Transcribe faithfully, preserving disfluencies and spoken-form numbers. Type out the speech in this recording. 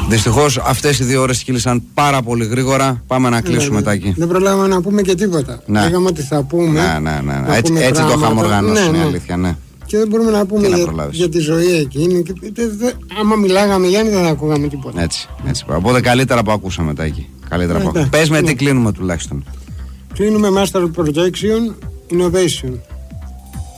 Δυστυχώς αυτές οι δύο ώρες κύλησαν πάρα πολύ γρήγορα. Πάμε να κλείσουμε, Τάκη. Δεν προλάβαμε να πούμε και τίποτα. Ναι. Λέγαμε ότι θα πούμε. Ναι, ναι, ναι, ναι. Έτσι, έτσι το είχαμε οργανώσει, είναι αλήθεια, ναι. Και δεν μπορούμε να πούμε για, για τη ζωή εκείνη. Και, δε, δε, άμα μιλάγαμε, Γιάννη, δεν θα ακούγαμε τίποτα. Έτσι, έτσι. Οπότε καλύτερα που ακούσαμε, Τάκη. Καλύτερα που ακούσαμε. Πες με τι κλείνουμε τουλάχιστον. Κλείνουμε Master Projection Innovation.